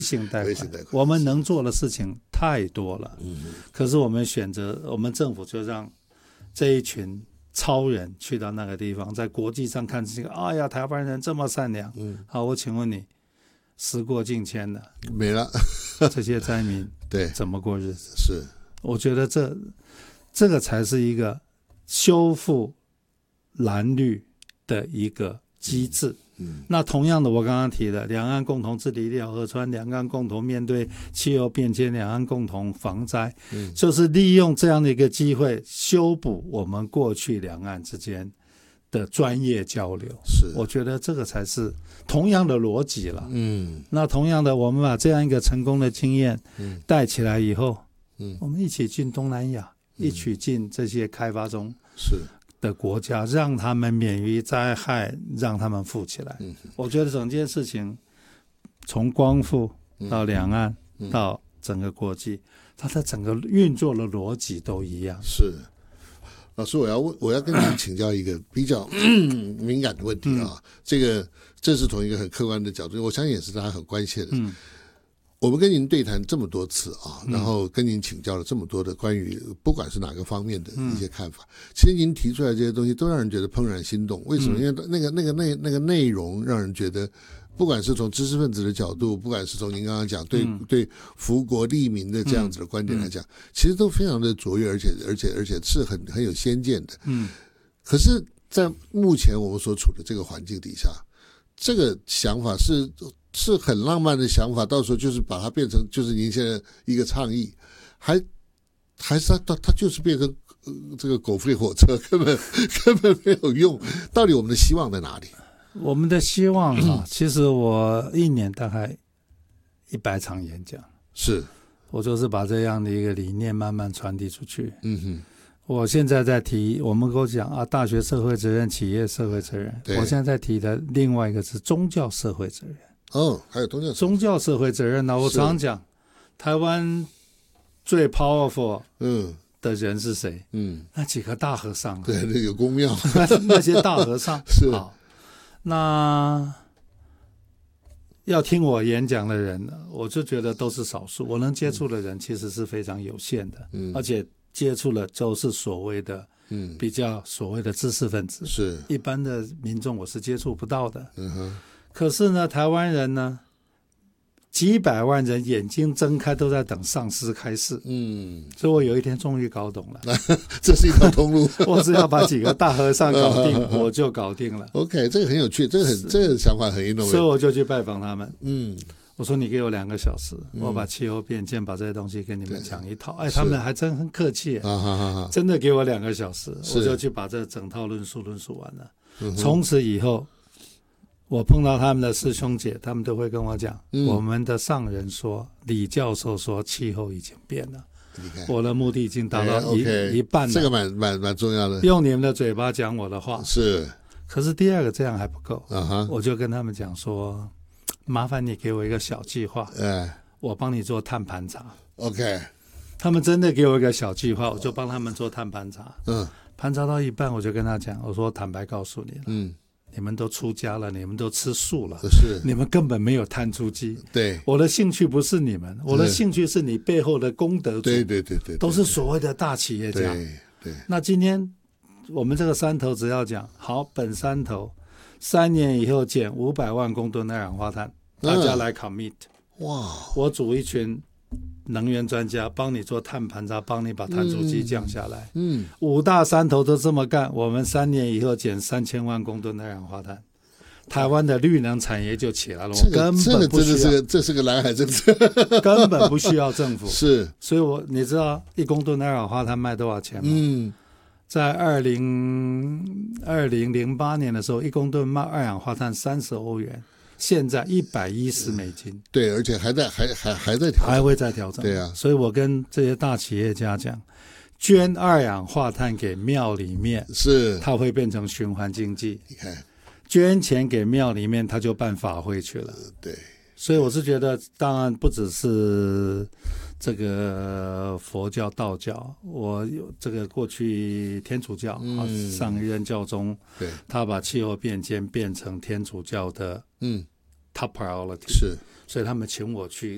性贷款，我们能做的事情太多了。可是我们选择，我们政府就让这一群超人去到那个地方，在国际上看这个，哎呀，台湾人这么善良。好，我请问你，时过境迁了， 没了， 这些灾民对怎么过日子？ 是， 我觉得这个才是一个修复蓝绿的一个机制。那同样的，我刚刚提的两岸共同治理一条河川，两岸共同面对气候变迁，两岸共同防灾，就是利用这样的一个机会修补我们过去两岸之间的专业交流。 是， 我觉得这个才是同样的逻辑了。那同样的，我们把这样一个成功的经验带起来以后，我们一起进东南亚，一起进这些开发中的国家，让他们免于灾害，让他们富起来。我觉得整件事情从光复到两岸到整个国际，它的整个运作的逻辑都一样。 是，老师，我要跟您请教一个比较敏感的问题啊。这是从一个很客观的角度，我相信也是大家很关切的。我们跟您对谈这么多次啊，然后跟您请教了这么多的关于不管是哪个方面的一些看法，其实您提出来这些东西都让人觉得怦然心动。为什么？因为那个内容让人觉得，不管是从知识分子的角度，不管是从您刚刚讲对福国利民的这样子的观点来讲，其实都非常的卓越，而且是很有先见的。可是，在目前我们所处的这个环境底下，这个想法是很浪漫的想法，到时候就是把它变成就是您现在一个倡议，还是它就是变成这个狗吠火车，根本没有用。到底我们的希望在哪里？ 我们的希望其实我一年大概100场演讲， 是我就是把这样的一个理念慢慢传递出去。我现在在提，我们都讲大学社会责任、企业社会责任。我现在在提的另外一个是宗教社会责任。 还有宗教社会责任呢？我常讲，台湾最 powerful 的人是谁？那几个大和尚。 对，那有公庙， 那些大和尚是。 好，那要听我演讲的人，我就觉得都是少数。我能接触的人其实是非常有限的，而且接触了就是所谓的比较所谓的知识分子， 是一般的民众我是接触不到的。可是呢，台湾人呢，几百万人眼睛睁开都在等上师开示。所以我有一天终于搞懂了， 这是一条通路。 我只要把几个大和尚搞定，我就搞定了。 OK， 这个很有趣，这个想法很 innovative。 所以我就去拜访他们。我说你给我2个小时，我把气候变迁把这些东西跟你们讲一套。他们还真很客气，真的给我2个小时，我就去把这整套论述完了。从此以后，我碰到他们的师兄姐，他们都会跟我讲，我们的上人说，李教授说气候已经变了，我的目的已经达到一半了。 这个蛮重要的， 用你们的嘴巴讲我的话是。 可是第2个这样还不够，我就跟他们讲说，麻烦你给我一个小计划，我帮你做碳盘查。 OK， 他们真的给我一个小计划，我就帮他们做碳盘查。盘查到一半，我就跟他讲，我说坦白告诉你了，你们都出家了，你们都吃素了，你们根本没有碳足迹。 对， 我的兴趣不是你们，我的兴趣是你背后的功德主。 对， 都是所谓的大企业家。 对。 那今天我们这个山头只要讲好，本山头3年以后减500万公吨二氧化碳，大家来 commit。 哇！ 我组一群能源专家帮你做碳盘查，帮你把碳足迹降下来。5大山头都这么干，我们3年以后减3000万公吨二氧化碳，台湾的绿能产业就起来了。我根本不需要， 这是个蓝海政策， 根本不需要政府。 是， 所以你知道1公吨二氧化碳卖多少钱吗？在2008年的时候，1公吨卖二氧化碳30欧元。现在110美金， 对，而且还在调整， 还会再调整。 对啊， 所以我跟这些大企业家讲，捐二氧化碳给庙里面， 是它会变成循环经济。 你看， 捐钱给庙里面，它就办法会去了。 对， 所以我是觉得，当然不只是这个佛教、道教，我有这个过去天主教上一任教宗， 对， 他把气候变迁变成天主教的top priority， 是， 所以他们请我去